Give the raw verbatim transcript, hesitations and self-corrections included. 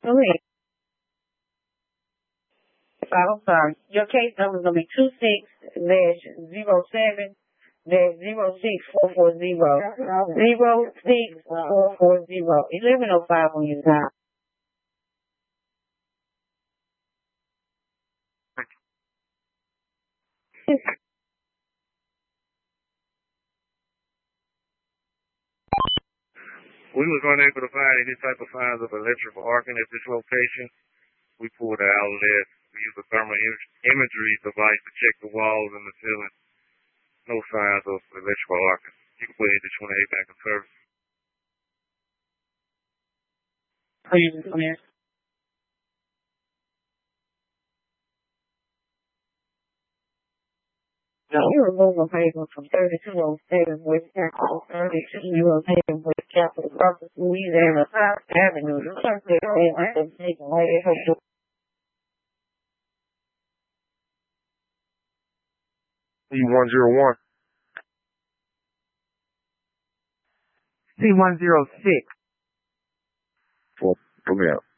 Go ahead. I'm sorry. Your case number is gonna be two six dash zero seven dash zero six four four zero zero six four four zero. Eleven oh five on your time. We was unable to find any type of signs of electrical arcing at this location. We pulled the outlet. We used a thermal im- imagery device to check the walls and the ceiling. No signs of electrical arcing. You can put it to twenty-eight back in service. Please come here. No, we remove a paper from thirty-two oh seven West Capitol, thirty-two oh seven West Capitol, Roberts, Louisiana, South Avenue. The circuit area has taken away her. C one zero one. C one zero six. Well, come here.